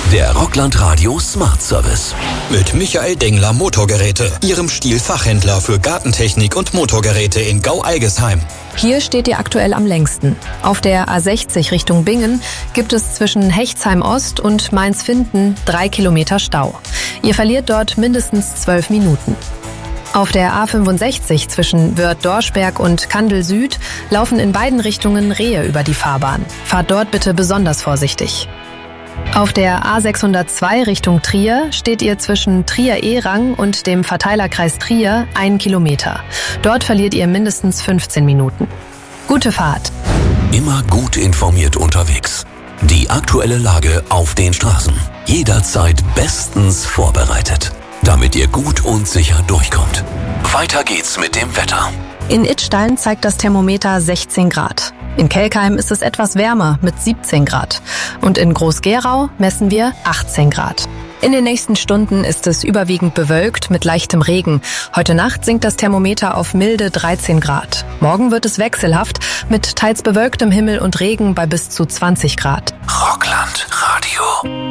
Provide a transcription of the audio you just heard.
Der Rockland Radio Smart Service. Mit Michael Dengler Motorgeräte, Ihrem Stihl-Fachhändler für Gartentechnik und Motorgeräte in Gau-Algesheim. Hier steht ihr aktuell am längsten. Auf der A60 Richtung Bingen gibt es zwischen Hechtsheim Ost und Mainz-Finden 3 Kilometer Stau. Ihr verliert dort mindestens 12 Minuten. Auf der A65 zwischen Wörth-Dorschberg und Kandel Süd laufen in beiden Richtungen Rehe über die Fahrbahn. Fahrt dort bitte besonders vorsichtig. Auf der A602 Richtung Trier steht ihr zwischen Trier-Ehrang und dem Verteilerkreis Trier 1 Kilometer. Dort verliert ihr mindestens 15 Minuten. Gute Fahrt. Immer gut informiert unterwegs. Die aktuelle Lage auf den Straßen. Jederzeit bestens vorbereitet, damit ihr gut und sicher durchkommt. Weiter geht's mit dem Wetter. In Idstein zeigt das Thermometer 16 Grad. In Kelkheim ist es etwas wärmer mit 17 Grad. Und in Groß-Gerau messen wir 18 Grad. In den nächsten Stunden ist es überwiegend bewölkt mit leichtem Regen. Heute Nacht sinkt das Thermometer auf milde 13 Grad. Morgen wird es wechselhaft mit teils bewölktem Himmel und Regen bei bis zu 20 Grad. Rockland Radio.